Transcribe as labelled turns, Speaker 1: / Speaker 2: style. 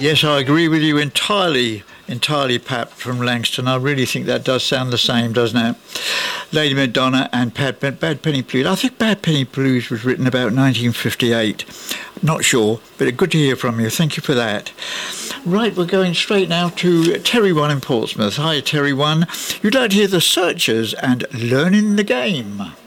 Speaker 1: Yes, I agree with you entirely, Pat from Langston. I really think that does sound the same, doesn't it? Lady Madonna and Bad Penny Blues. I think Bad Penny Blues was written about 1958. Not sure, but good to hear from you. Thank you for that. Right, we're going straight now to Terry One in Portsmouth. Hi, Terry One. You'd like to hear The Searchers and Learning the Game.